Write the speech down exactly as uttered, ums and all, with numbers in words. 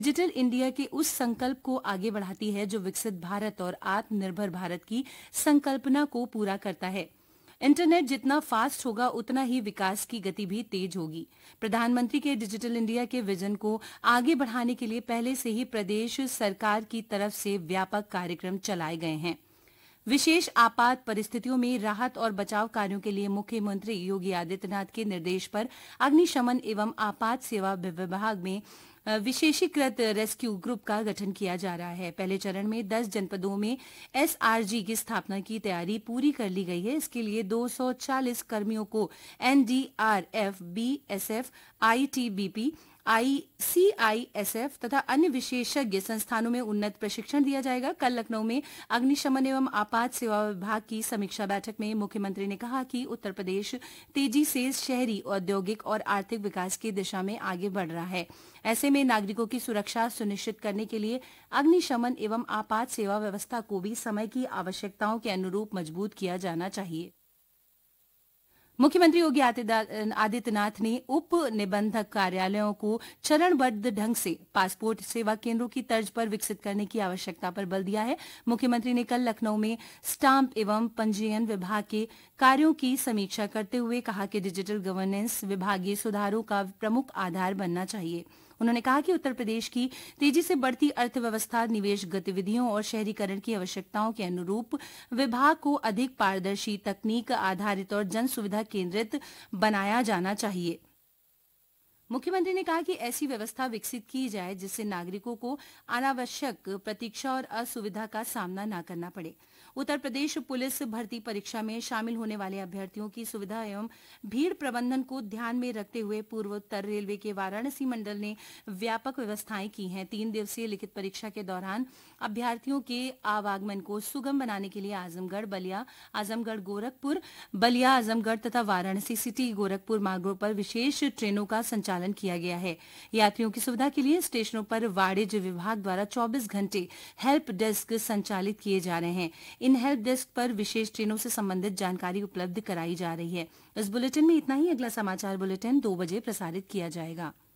Digital India के उस संकल्प को आगे बढ़ाती है जो विकसित भारत और आत्मनिर्भर भारत की संकल्पना को पूरा करता है। इंटरनेट जितना फास्ट होगा उतना ही विकास की गति भी तेज होगी। प्रधानमंत्री के डिजिटल इंडिया के विजन को आगे बढ़ाने के लिए पहले से ही प्रदेश सरकार की तरफ से व्यापक कार्यक्रम चलाए गए हैं। विशेष आपात परिस्थितियों में राहत और बचाव कार्यों के लिए मुख्यमंत्री योगी आदित्यनाथ के निर्देश पर अग्निशमन एवं आपात सेवा विभाग में विशेषीकृत रेस्क्यू ग्रुप का गठन किया जा रहा है। पहले चरण में दस जनपदों में एसआरजी की स्थापना की तैयारी पूरी कर ली गई है। इसके लिए दो सौ चालीस कर्मियों को एनडीआरएफ, बीएसएफ, आईटीबीपी, आईसीआईएसएफ तथा अन्य विशेषज्ञ संस्थानों में उन्नत प्रशिक्षण दिया जाएगा। कल लखनऊ में अग्निशमन एवं आपात सेवा विभाग की समीक्षा बैठक में मुख्यमंत्री ने कहा कि उत्तर प्रदेश तेजी से शहरी, औद्योगिक और आर्थिक विकास की दिशा में आगे बढ़ रहा है। ऐसे में नागरिकों की सुरक्षा सुनिश्चित करने के लिए अग्निशमन एवं आपात सेवा व्यवस्था को भी समय की आवश्यकताओं के अनुरूप मजबूत किया जाना चाहिए। मुख्यमंत्री योगी आदित्यनाथ ने उप निबंधक कार्यालयों को चरणबद्ध ढंग से पासपोर्ट सेवा केंद्रों की तर्ज पर विकसित करने की आवश्यकता पर बल दिया है। मुख्यमंत्री ने कल लखनऊ में स्टाम्प एवं पंजीयन विभाग के कार्यों की समीक्षा करते हुए कहा कि डिजिटल गवर्नेंस विभागीय सुधारों का प्रमुख आधार बनना चाहिए। उन्होंने कहा कि उत्तर प्रदेश की तेजी से बढ़ती अर्थव्यवस्था, निवेश गतिविधियों और शहरीकरण की आवश्यकताओं के अनुरूप विभाग को अधिक पारदर्शी, तकनीक आधारित और जन सुविधा केंद्रित बनाया जाना चाहिए। मुख्यमंत्री ने कहा कि ऐसी व्यवस्था विकसित की जाए जिससे नागरिकों को अनावश्यक प्रतीक्षा और असुविधा का सामना न करना पड़े। उत्तर प्रदेश पुलिस भर्ती परीक्षा में शामिल होने वाले अभ्यर्थियों की सुविधा एवं भीड़ प्रबंधन को ध्यान में रखते हुए पूर्वोत्तर रेलवे के वाराणसी मंडल ने व्यापक व्यवस्थाएं की हैं। तीन दिवसीय लिखित परीक्षा के दौरान अभ्यर्थियों के आवागमन को सुगम बनाने के लिए आजमगढ़, बलिया, आजमगढ़ गोरखपुर, बलिया आजमगढ़ तथा वाराणसी सिटी गोरखपुर मार्गों पर विशेष ट्रेनों का संचालन किया गया है। यात्रियों की सुविधा के लिए स्टेशनों पर वाणिज्य विभाग द्वारा चौबीस घंटे हेल्प डेस्क संचालित किए जा रहे हैं। इन हेल्प डेस्क पर विशेष ट्रेनों से संबंधित जानकारी उपलब्ध कराई जा रही है। इस बुलेटिन में इतना ही। अगला समाचार बुलेटिन दो बजे प्रसारित किया जाएगा।